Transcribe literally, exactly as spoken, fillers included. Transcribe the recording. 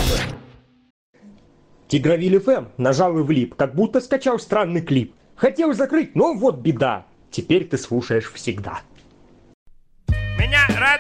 Тигровиль эф эм нажал и влип, как будто скачал странный клип. Хотел закрыть, но вот беда. Теперь ты слушаешь всегда.